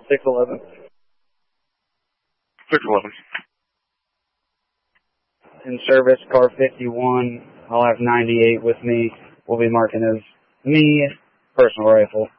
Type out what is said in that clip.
611. 611. In service, car 51. I'll have 98 with me. We'll be marking as me, personal rifle.